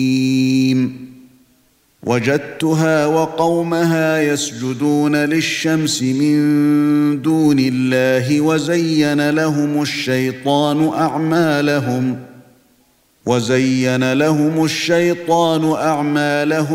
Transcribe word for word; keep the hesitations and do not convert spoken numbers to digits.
وجدتها وقومها يسجدون للشمس من دون الله وزين لهم الشيطان أعمالهم وزين لهم الشيطان أعمالهم